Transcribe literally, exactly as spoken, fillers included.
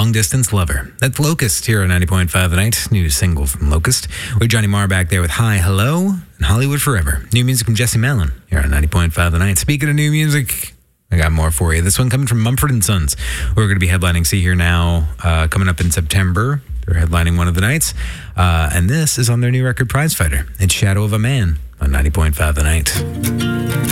Long Distance Lover. That's Locust here on ninety point five The Night. New single from Locust. With Johnny Marr back there with Hi, Hello, and Hollywood Forever. New music from Jesse Malin here on ninety point five The Night. Speaking of new music, I got more for you. This one coming from Mumford and Sons. We're going to be headlining See Here Now uh, coming up in September. They're headlining one of the nights. Uh, and this is on their new record, Prizefighter. It's Shadow of a Man on ninety point five The Night.